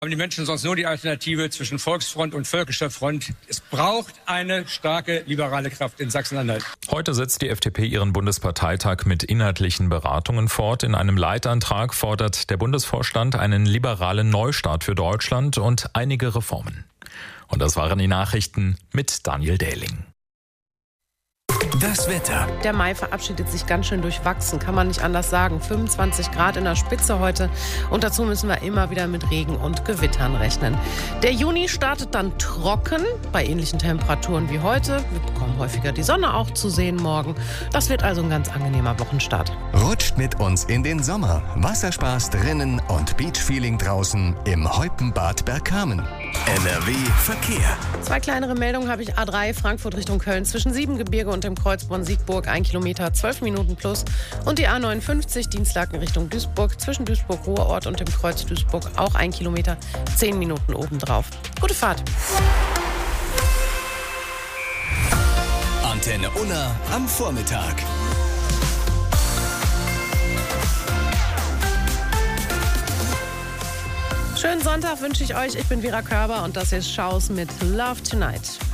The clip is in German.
Haben die Menschen sonst nur die Alternative zwischen Volksfront und Völkischer Front? Es braucht eine starke liberale Kraft in Sachsen-Anhalt. Heute setzt die FDP ihren Bundesparteitag mit inhaltlichen Beratungen fort. In einem Leitantrag fordert der Bundesvorstand einen liberalen Neustart für Deutschland und einige Reformen. Und das waren die Nachrichten mit Daniel Dehling. Das Wetter. Der Mai verabschiedet sich ganz schön durchwachsen, kann man nicht anders sagen. 25 Grad in der Spitze heute und dazu müssen wir immer wieder mit Regen und Gewittern rechnen. Der Juni startet dann trocken, bei ähnlichen Temperaturen wie heute. Wir bekommen häufiger die Sonne auch zu sehen morgen. Das wird also ein ganz angenehmer Wochenstart. Rutscht mit uns in den Sommer. Wasserspaß drinnen und Beachfeeling draußen im Heupenbad Bergkamen. NRW Verkehr. 2 kleinere Meldungen habe ich. A3 Frankfurt Richtung Köln zwischen Siebengebirge und dem Kreuzborn Siegburg 1 Kilometer 12 Minuten plus. Und die A59 Dienstlaken Richtung Duisburg zwischen Duisburg-Ruhrort und dem Kreuz Duisburg auch 1 Kilometer 10 Minuten obendrauf. Gute Fahrt. Antenne Unna am Vormittag. Schönen Sonntag wünsche ich euch. Ich bin Vera Körber und das ist Schaus mit Love Tonight.